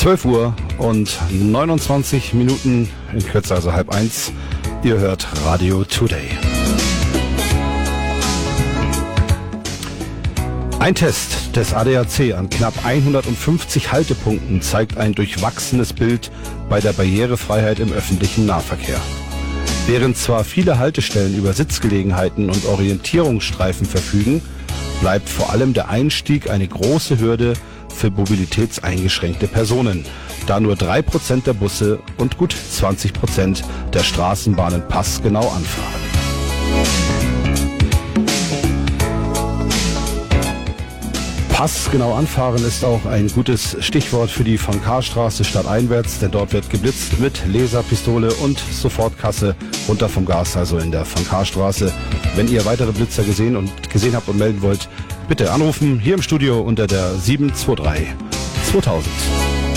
12 Uhr und 29 Minuten, in Kürze also 12:30. Ihr hört Radio Today. Ein Test des ADAC an knapp 150 Haltepunkten zeigt ein durchwachsenes Bild bei der Barrierefreiheit im öffentlichen Nahverkehr. Während zwar viele Haltestellen über Sitzgelegenheiten und Orientierungsstreifen verfügen, bleibt vor allem der Einstieg eine große Hürde für mobilitätseingeschränkte Personen, da nur 3% der Busse und gut 20% der Straßenbahnen passgenau anfahren. Passgenau anfahren ist auch ein gutes Stichwort für die Von Karstraße stadteinwärts, denn dort wird geblitzt mit Laserpistole und Sofortkasse runter vom Gas, also in der Von Karstraße. Wenn ihr weitere Blitzer gesehen habt und melden wollt, bitte anrufen hier im Studio unter der 723 2000.